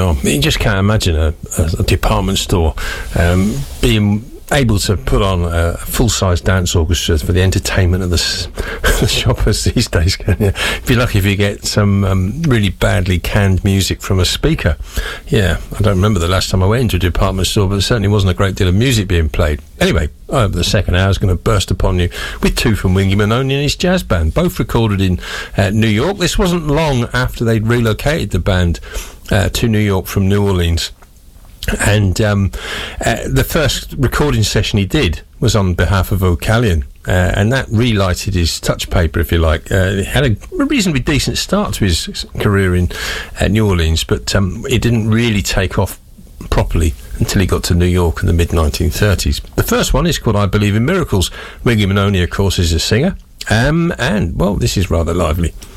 Oh, you just can't imagine a department store being able to put on a full-size dance orchestra for the entertainment of the shoppers these days, can you? Be lucky if you get some really badly canned music from a speaker. Yeah, I don't remember the last time I went into a department store, but there certainly wasn't a great deal of music being played. Anyway, the second hour is going to burst upon you with two from Wingy Manone and his jazz band, both recorded in New York. This wasn't long after they'd relocated the band to New York from New Orleans. And the first recording session he did was on behalf of Vocalion, and that relighted his touch paper, if you like. He had a reasonably decent start to his career in New Orleans, but it didn't really take off properly until he got to New York in the mid-1930s. The first one is called I Believe in Miracles. Wingy Manone, of course, is a singer, and, well, this is rather lively.